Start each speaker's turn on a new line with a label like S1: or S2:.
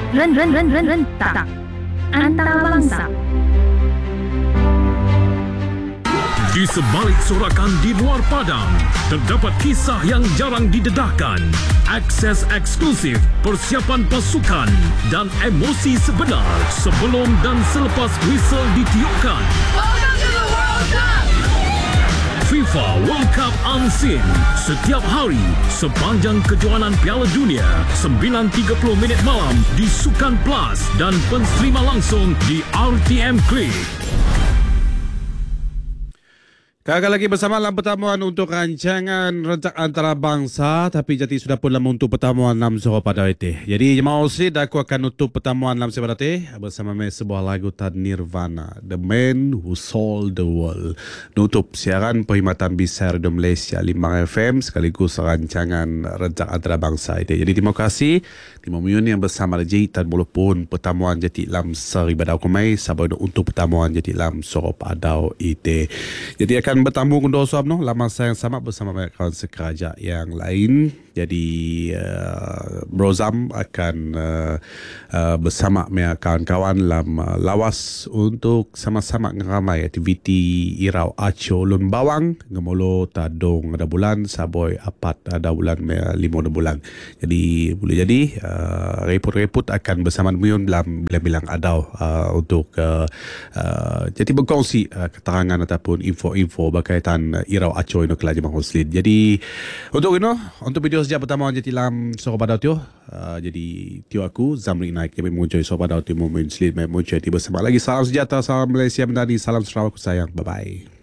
S1: rentak antarabangsa.
S2: Di sebalik sorakan di luar padang, terdapat kisah yang jarang didedahkan, akses eksklusif, persiapan pasukan dan emosi sebenar sebelum dan selepas whistle ditiupkan.
S3: Welcome to the World Cup!
S2: FIFA World Cup Unseen setiap hari sepanjang kejohanan Piala Dunia 9.30 minit malam di Sukan Plus dan pensterima langsung di RTM Klik.
S4: Gagal lagi bersama dalam pertemuan untuk rancangan rencak antarabangsa, tapi jadi sudah pun lama untuk pertemuan 6 Zohor pada itu. Jadi jemaah Osid, aku akan nutup pertemuan 6 Zohor pada itu bersama sebuah lagu tad Nirvana, The Man Who Sold the World. Nutup siaran perkhidmatan Bisar di Malaysia 5 FM sekaligus rancangan rencak antarabangsa itu. Jadi terima kasih Timur Miyun yang bersama Raji dan walaupun pertemuan jadi dalam seri badau kumai sabar untuk pertemuan jadi dalam Zohor pada itu. Jadi akan bertambung untuk suap lama saya yang sama bersama kawan sekeraja yang lain. Jadi Brozam akan bersama kawan-kawan dalam lawas untuk sama-sama ngeramai aktiviti Irau Aco Lun Bawang ngemolo tadong ada bulan saboy apat ada bulan 5 bulan. Jadi boleh jadi reput-reput akan bersama Muyun dalam bilang adau untuk jadi berkongsi keterangan ataupun info-info berkaitan Irau Aco ini kelajah Muslim. Jadi untuk video sejak pertama jadi dalam Zohor pada tu. Jadi tio aku Zamri naik kami mengucapkan Zohor pada tu Muslim mengucapkan bersama lagi salam sejahtera, salam Malaysia menjadi salam Sarawak sayang. Bye bye.